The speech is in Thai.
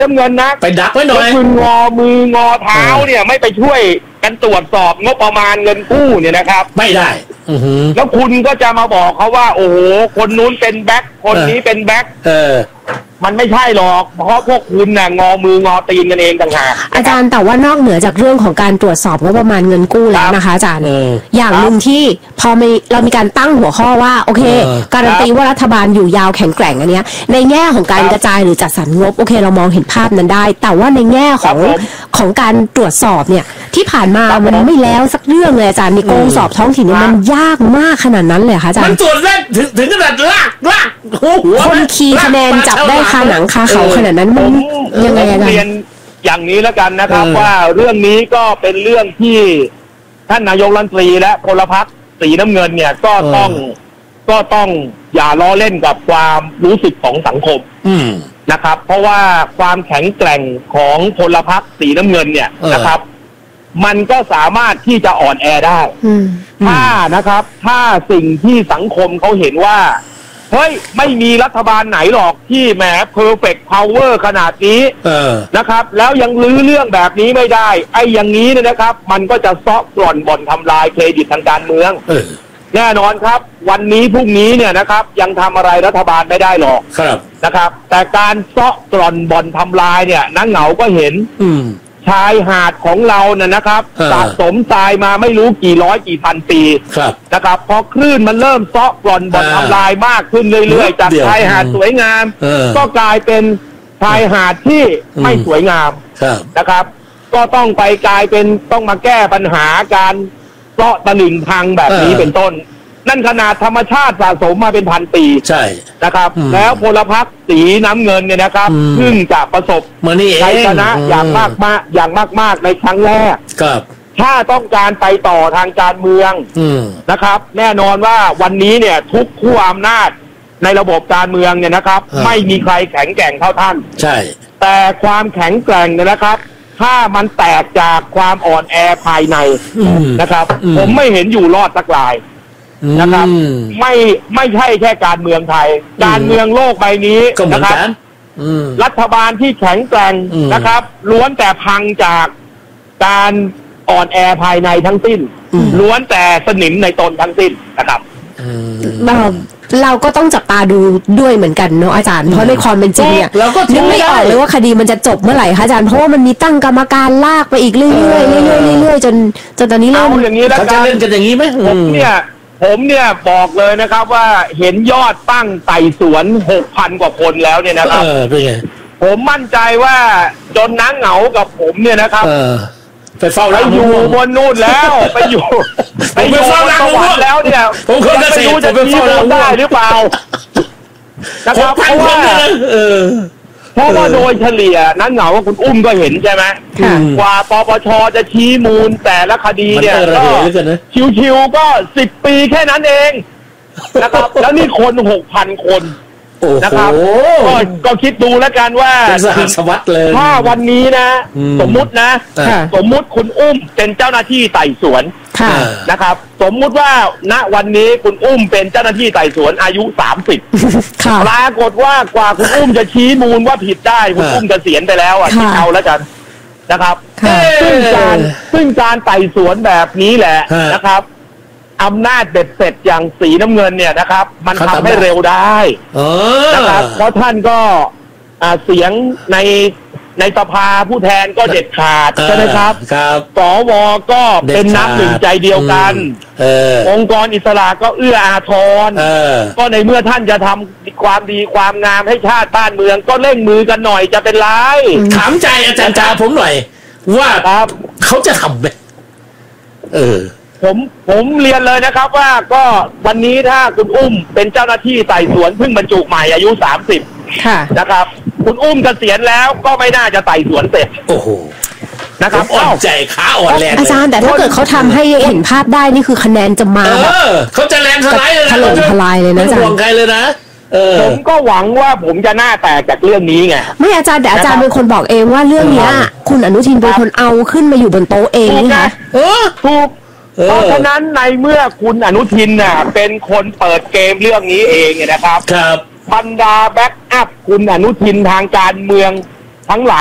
น้ำเงินนะไปดักไว้หน่อยคุณงอมืองอเท้าเนี่ยไม่ไปช่วยกันตรวจสอบงบประมาณเงินกู้เนี่ยนะครับไม่ได้แล้วคุณก็จะมาบอกเขาว่าโอ้โหคนนู้นเป็นแบ็คคนนี้เป็นแบ็คมันไม่ใช่หรอกเพราะพวกคุณน่ะงอมืองอตีนกันเองต่างหากอาจารย์แต่ว่านอกเหนือจากเรื่องของการตรวจสอบงบประมาณเงินกู้แล้วนะคะอาจารย์อย่างหนึ่งที่พอเรามีการตั้งหัวข้อว่าโอเคการันตีว่ารัฐบาลอยู่ยาวแข็งแกร่งอันเนี้ยในแง่ของการกระจายหรือจัดสรรงบโอเคเรามองเห็นภาพนั้นได้แต่ว่าในแง่ของการตรวจสอบเนี่ยที่ผ่านมามันไม่แล้วสักเรื่องเลยอาจารย์ในโกงสอบท้องถิ่นเนี่ยมันยากมากขนาดนั้นเลยค่ะอาจารย์มันตรวจได้ถึงขนาดลากคนคีย์คะแนนจับได้คาหนังคาเขาขนาดนั้นมันยังไงเรียนอย่างนี้แล้วกันนะครับว่าเรื่องนี้ก็เป็นเรื่องที่ท่านนายกรัฐมนตรีและพลพรรคสีน้ำเงินเนี่ยก็ต้องอย่าล้อเล่นกับความรู้สึกของสังคมนะครับเพราะว่าความแข็งแกร่งของพลพรรคสีน้ำเงินเนี่ยนะครับมันก็สามารถที่จะอ่อนแอได้ถ้าสิ่งที่สังคมเขาเห็นว่าเฮ้ยไม่มีรัฐบาลไหนหรอกที่แหม perfect power ขนาดนี้นะครับแล้วยังลื้อเรื่องแบบนี้ไม่ได้ไอ้อย่างนี้เนี่ยนะครับมันก็จะเซาะกร่อนบ่อนทำลายเครดิตทางการเมืองแน่นอนครับวันนี้พรุ่งนี้เนี่ยนะครับยังทำอะไรรัฐบาลไม่ได้หรอกนะครับแต่การเซาะกร่อนบ่อนทำลายเนี่ยนักเหงาก็เห็นชายหาดของเราเนี่ยนะครับสะสมทรายมาไม่รู้กี่ร้อยกี่พันปีนะครับพอคลื่นมันเริ่มเซาะกร่อนบ่อนทำลายมากขึ้นเรื่อยๆจากชายหาดสวยงามก็กลายเป็นชายหาดที่ไม่สวยงามนะครับก็ต้องไปกลายเป็นต้องมาแก้ปัญหาการเซาะตลิ่งพังแบบนี้เป็นต้นนั่นขนาดธรรมชาติสะสมมาเป็นพันปีใช่นะครับแล้วพลพรรคสีน้ำเงินเนี่ยนะครับเพิ่งจะประสบชัยชนะอย่างมากในครั้งแรกถ้าต้องการไปต่อทางการเมืองนะครับแน่นอนว่าวันนี้เนี่ยทุกขั้วอำนาจในระบบการเมืองเนี่ยนะครับไม่มีใครแข็งแกร่งเท่าท่านใช่แต่ความแข็งแกร่งเนี่ยนะครับถ้ามันแตกจากความอ่อนแอภายในนะครับผมไม่เห็นอยู่รอดสักรายนะครับไม่ใช่แค่การเมืองไทยการเมืองโลกใบนี้นะครับรัฐบาลที่แข็งแกร่งนะครับล้วนแต่พังจากการอ่อนแอภายในทั้งสิ้นล้วนแต่สนิมในตนทั้งสิ้นนะครับเราก็ต้องจับตาดูด้วยเหมือนกันเนาะอาจารย์เพราะในความเป็นจริงเนี่ยนึกไม่ออกเลยว่าคดีมันจะจบเมื่อไหร่คะอาจารย์เพราะว่ามันมีตั้งกรรมการลากไปอีกเรื่อยๆจนตอนนี้เริ่มอย่างนี้แล้วเขาจะเล่นกันอย่างนี้ไหมผมเนี่ยบอกเลยนะครับว่าเห็นยอดตั้งไต่สวน 6,000 กว่าคนแล้วเนี่ยนะครับผมมั่นใจว่าจนนักเหงากับผมเนี่ยนะครับไปเฝ้าไปอยู่บนนู่นแล้วไปอยู่เฝ้าสวรรค์แล้วเนี่ยผมไม่รู้จะชี้ได้หรือเปล่านะครับเพราะว่าโดยเฉลี่ยนักเหงาว่าคุณอุ้มก็เห็นใช่ไหมกว่าปปชจะชี้มูลแต่ละคดีเนี่ยก็ชิวๆก็10 ปีแค่นั้นเองนะครับแล้วนี่คน 6,000 คนนะครับก็คิดดูแล้วกันว่าถ้าวันนี้นะสมมุติคุณอุ้มเป็นเจ้าหน้าที่ไต่สวนนะครับสมมุติว่าณวันนี้คุณอุ้มเป็นเจ้าหน้าที่ไต่สวนอายุ30ปรากฏว่ากว่าคุณอุ้มจะชี้มูลว่าผิดได้คุณอุ้มเกษียณไปแล้วคิดเอาแล้วกันนะครับซึ่งการไต่สวนแบบนี้แหละนะครับอำนาจเบ็ดเสร็จอย่างสีน้ำเงินเนี่ยนะครับมันทำให้เร็วได้นะครับเพราะท่านก็เสียงในสภาผู้แทนก็เด็ดขาดใช่ไหมครับสวก็เป็นน้ำหนึ่งใจเดียวกันองค์กรอิสระก็เอื้ออาทรก็ในเมื่อท่านจะทำความดีความงามให้ชาติบ้านเมืองก็เร่งมือกันหน่อยจะเป็นไรถามใจอาจารย์จ่าผมหน่อยว่าเขาจะทำไหมผมเรียนเลยนะครับว่าก็วันนี้ถ้าคุณอุ้มเป็นเจ้าหน้าที่ไต่สวนเพิ่งบรรจุใหม่อายุ30นะครับคุณอุ้มเกษียณแล้วก็ไม่น่าจะไต่สวนเสร็จโอ้โหนะครับอ่อนใจขาอ่อนแรงอาจารย์แต่ถ้าเกิดเขาทำให้เห็นภาพได้นี่คือคะแนนจะมาแบบเขาจะแรงสไลด์เลยนะถล่มทลายเลยนะอาจารย์ห่วงใครเลยนะผมก็หวังว่าผมจะหน้าแตกจากเรื่องนี้ไงไม่อาจารย์แต่อาจารย์เป็นคนบอกเองว่าเรื่องนี้คุณอนุทินเป็นคนเอาขึ้นมาอยู่บนโต๊ะเองนะคะถูกเพราะฉะนั้นในเมื่อคุณอนุทินน่ะเป็นคนเปิดเกมเรื่องนี้เองนะครับบรรดาแบ็กอัพคุณอนุทินทางการเมืองทั้งหลาย